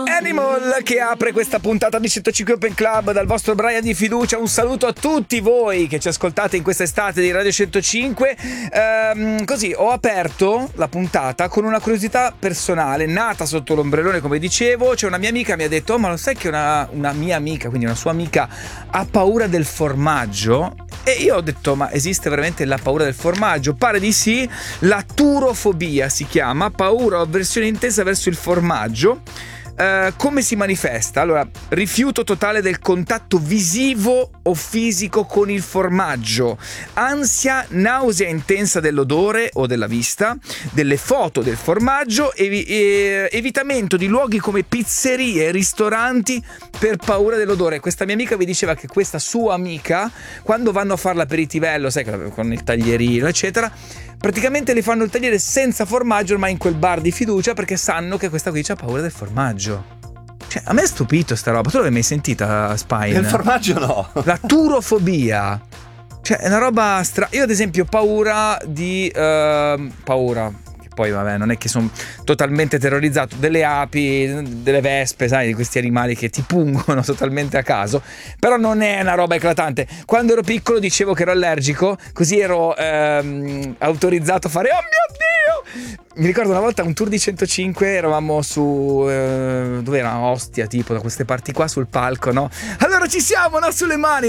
Animal che apre questa puntata di 105 Open Club dal vostro Brian di fiducia. Un saluto a tutti voi che ci ascoltate in questa estate di Radio 105. Così ho aperto la puntata con una curiosità personale nata sotto l'ombrellone, come dicevo. C'è una mia amica mi ha detto: oh, ma lo sai che una mia amica, quindi una sua amica, ha paura del formaggio? E io ho detto: ma esiste veramente la paura del formaggio? Pare di sì. La turofobia si chiama, paura o avversione intensa verso il formaggio. Come si manifesta? Allora, rifiuto totale del contatto visivo o fisico con il formaggio, ansia, nausea intensa dell'odore o della vista, delle foto del formaggio, evitamento di luoghi come pizzerie e ristoranti per paura dell'odore. Questa mia amica mi diceva che questa sua amica, quando vanno a fare l'aperitivello, sai, con il taglierino eccetera, praticamente le fanno il tagliere senza formaggio, ma in quel bar di fiducia, perché sanno che questa qui c'ha paura del formaggio. Cioè, a me è stupito sta roba. Tu l'avevi mai sentita, Spine? Il formaggio no. La turofobia. Cioè, è una roba Io ad esempio ho paura di paura. Poi vabbè, non è che sono totalmente terrorizzato delle api, delle vespe, sai, di questi animali che ti pungono totalmente a caso, però non è una roba eclatante. Quando ero piccolo dicevo che ero allergico, così ero autorizzato a fare oh mio Dio! Mi ricordo una volta un tour di 105, eravamo su dove era? Ostia, tipo da queste parti qua, sul palco, no? Allora ci siamo, no? Sulle mani,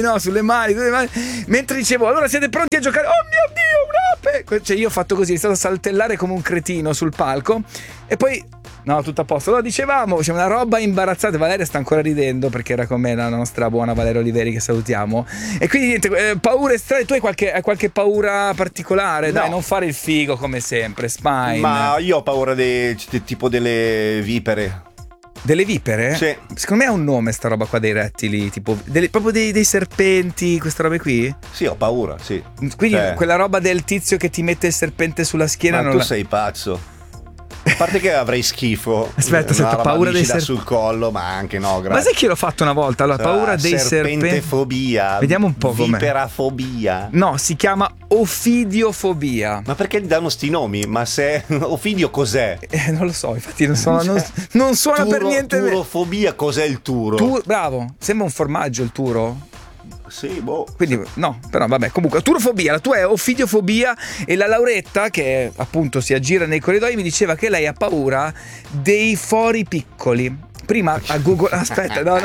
mentre dicevo allora siete pronti a giocare? Oh mio Dio, un'ape! Cioè io ho fatto così, è stato a saltellare come un cretino sul palco e poi no, tutto a posto. Allora dicevamo, c'è una roba imbarazzante. Valeria sta ancora ridendo perché era con me la nostra buona Valeria Oliveri, che salutiamo. E quindi niente, paure strane. Tu hai qualche paura particolare? No. Dai, non fare il figo come sempre, Spine. Ma io ho paura tipo delle vipere. Delle vipere? Sì. Secondo me ha un nome sta roba qua dei rettili, tipo proprio dei serpenti, queste robe qui? Sì, ho paura, sì. Quindi quella roba del tizio che ti mette il serpente sulla schiena. Ma tu sei pazzo. A parte che avrei schifo. Aspetta, paura dei serpenti sul collo, ma anche no, grazie. Ma sai che l'ho fatto una volta? Allora, paura dei serpenti. Serpentefobia. Vediamo un po' com'è. Viperafobia. No, si chiama ofidiofobia. Ma perché danno sti nomi? Ma se Ofidio cos'è? Non lo so, infatti non suona per niente. Turofobia, cos'è il turo? Bravo, sembra un formaggio il turo. Sì, boh. Quindi no, però vabbè, comunque turofobia, la tua è ofidiofobia. E la Lauretta, che appunto si aggira nei corridoi, mi diceva che lei ha paura dei fori piccoli. Prima a Google, aspetta, no,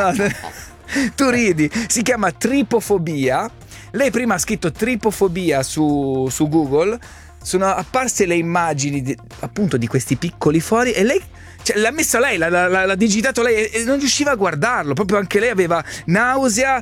tu ridi, si chiama tripofobia. Lei prima ha scritto tripofobia su Google, sono apparse le immagini appunto di questi piccoli fori e lei, cioè, l'ha messa lei, l'ha digitato lei e non riusciva a guardarlo, proprio anche lei aveva nausea,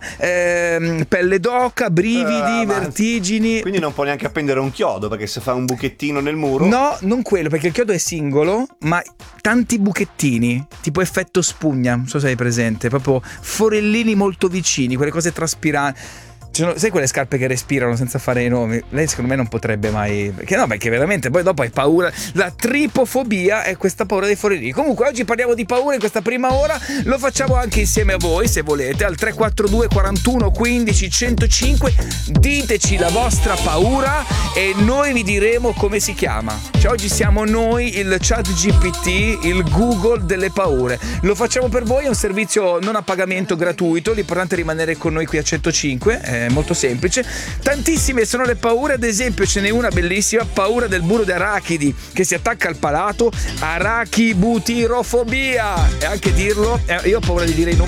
pelle d'oca, brividi, vertigini. Quindi non può neanche appendere un chiodo, perché se fa un buchettino nel muro. No, non quello, perché il chiodo è singolo, ma tanti buchettini, tipo effetto spugna, non so se hai presente, proprio forellini molto vicini, quelle cose traspiranti. Sai quelle scarpe che respirano senza fare i nomi? Lei secondo me non potrebbe mai, perché veramente poi dopo hai paura. La tripofobia è questa paura dei forellini. Comunque oggi parliamo di paura in questa prima ora. Lo facciamo anche insieme a voi, se volete, al 342 41 15 105. Diteci la vostra paura e noi vi diremo come si chiama. Cioè oggi siamo noi il ChatGPT, il Google delle paure. Lo facciamo per voi, è un servizio non a pagamento, gratuito. L'importante è rimanere con noi qui a 105. Molto semplice. Tantissime sono le paure, ad esempio ce n'è una bellissima, paura del burro di arachidi che si attacca al palato, arachibutirofobia, e anche dirlo, io ho paura di dire i nomi